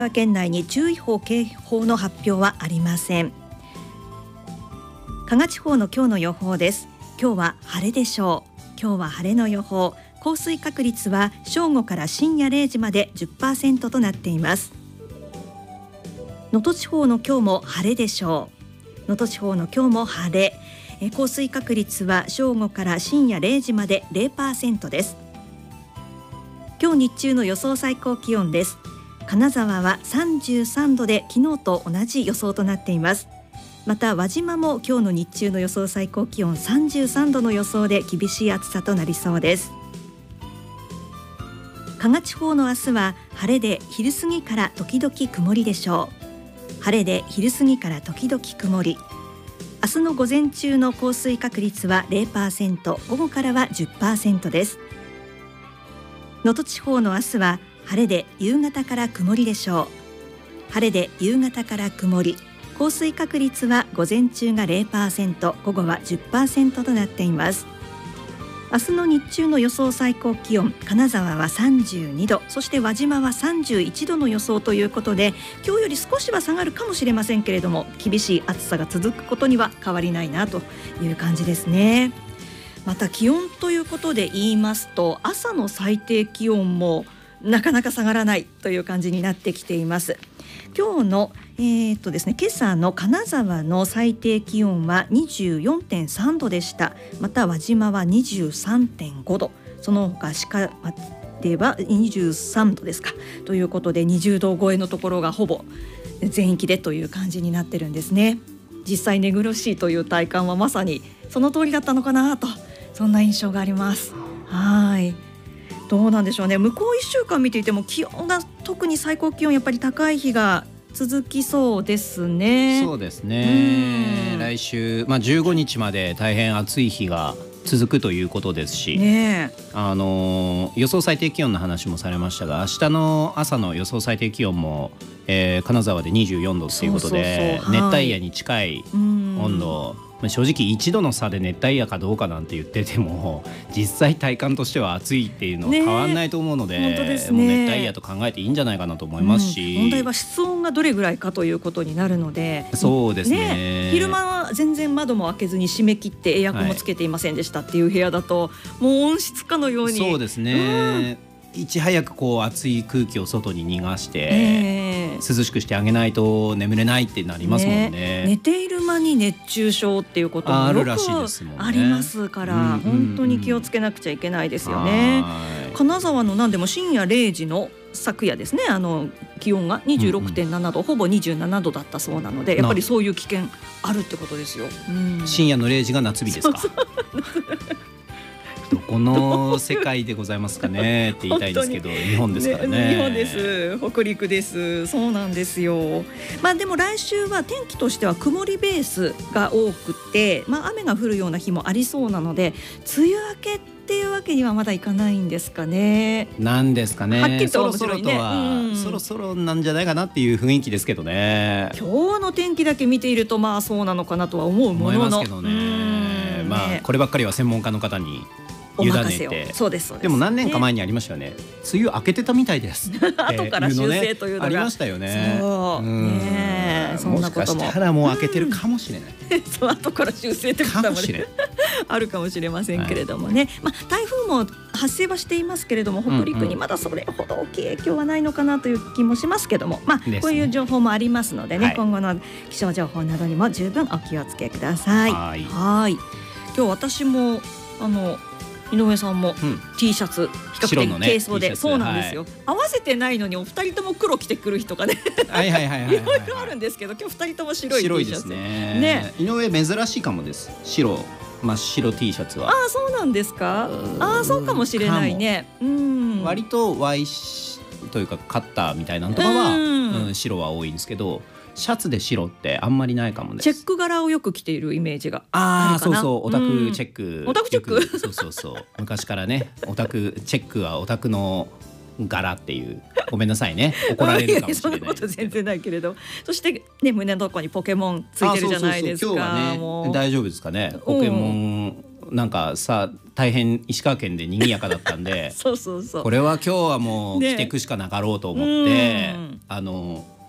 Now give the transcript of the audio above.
県内に注意報警報の発表はありません。加賀地方の今日の予報です。今日は晴れでしょう。今日は晴れの予報。降水確率は正午から深夜0時まで 10% となっています。能登地方の今日も晴れでしょう。能登地方の今日も晴れ。降水確率は正午から深夜0時まで 0% です。今日日中の予想最高気温です。金沢は33度で昨日と同じ予想となっています。また輪島も今日の日中の予想最高気温33度の予想で厳しい暑さとなりそうです。加賀地方の明日は晴れで昼過ぎから時々曇りでしょう。晴れで昼過ぎから時々曇り。明日の午前中の降水確率は 0%、午後からは 10% です。能登地方の明日は晴れで夕方から曇りでしょう。晴れで夕方から曇り。降水確率は午前中が 0%、午後は 10% となっています。明日の日中の予想最高気温、金沢は32度、そして輪島は31度の予想ということで、今日より少しは下がるかもしれませんけれども、厳しい暑さが続くことには変わりないなという感じですね。また気温ということで言いますと、朝の最低気温もなかなか下がらないという感じになってきています。今日のですね、今朝の金沢の最低気温は 24.3 度でした。また輪島は 23.5 度、その他鹿では23度ですか。ということで20度超えのところがほぼ全域でという感じになってるんですね。実際寝苦しいという体感はまさにその通りだったのかなと、そんな印象があります。はい、どうなんでしょうね。向こう1週間見ていても気温が特に最高気温やっぱり高い日が続きそうですね。 そうですね。来週、15日まで大変暑い日が続くということですし、 ね、 予想最低気温の話もされましたが、明日の朝の予想最低気温も、金沢で24度ということで、熱帯夜に近い温度、正直1度の差で熱帯夜かどうかなんて言ってても、実際体感としては暑いっていうのは変わらないと思うので、 本当ですね、 もう熱帯夜と考えていいんじゃないかなと思いますし、 問題は室温がどれぐらいかということになるので、 そうですね、 昼間は全然窓も開けずに閉め切ってエアコンもつけていませんでしたっていう部屋だと、もう温室かのように、 そうですね、いち早くこう熱い空気を外に逃がして、涼しくしてあげないと眠れないってなりますもんね。 寝ている間に熱中症っていうこともよくありますから、本当に気をつけなくちゃいけないですよね。金沢の何でも深夜0時の昨夜ですね、気温が 26.7 度、ほぼ27度だったそうなので、やっぱりそういう危険あるってことですよ。 深夜の0時が夏日ですか。どこの世界でございますかねって言いたいですけど、日本ですからね。 日本です。北陸です。そうなんですよ。でも来週は天気としては曇りベースが多くて、雨が降るような日もありそうなので、梅雨明けっていうわけにはまだいかないんですかね。 なんですかね。 はっきりと面そろ白いね。 そろとは、そろそろなんじゃないかなっていう雰囲気ですけどね。 今日の天気だけ見ているとそうなのかなとは思うものの、 思いますけどね。こればっかりは専門家の方に委ねて。 そうです、そうです。 でも何年か前にありましたよね。梅雨明けてたみたいです後から修正というのがありましたよね。 そうね、そんなことももしかしたらもう明けてるかもしれない。 そう、後から修正ということもあるかもしれませんけれどもね。台風も発生はしていますけれども、北陸にまだそれほど大きい影響はないのかなという気もしますけども、こういう情報もありますのでね、今後の気象情報などにも十分お気をつけください。はい。今日私も井上さんも T シャツ比較的軽装で、そうなんですよ。合わせてないのにお二人とも黒着てくる人がね、いろいろあるんですけど、今日二人とも白い T シャツですね。井上珍しいかもです。真っ白 T シャツは。 そうなんですか。そうかもしれないね。 割と Y というかカッターみたいなのとかは白は多いんですけど、シャツで白ってあんまりないかもです。 チェック柄をよく着ているイメージがあるかな。 そうそう、オタクチェック。 オタクチェック。 そう昔からね、オタクチェックはオタクの柄っていう。ごめんなさいね、怒られるかもしれない。 そんなこと全然ないけれど。そしてね、胸のとこにポケモンついてるじゃないですか。 今日はね、大丈夫ですかね。ポケモンなんかさ大変石川県で賑やかだったんでそうそうそう、 これは今日はもう着ていくしかなかろうと思って、